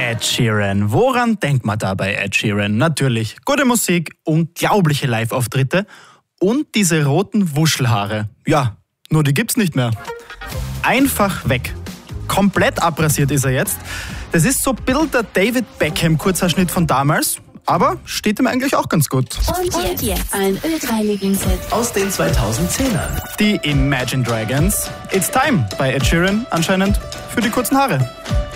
Ed Sheeran. Woran denkt man da bei Ed Sheeran? Natürlich gute Musik, unglaubliche Live-Auftritte und diese roten Wuschelhaare. Ja, nur die gibt's nicht mehr. Einfach weg. Komplett abrasiert ist er jetzt. Das ist so ein bisschen der David Beckham-Kurzhaarschnitt von damals, aber steht ihm eigentlich auch ganz gut. Und jetzt ein Ölreinigungshit aus den 2010ern. Die Imagine Dragons. It's Time bei Ed Sheeran anscheinend für die kurzen Haare.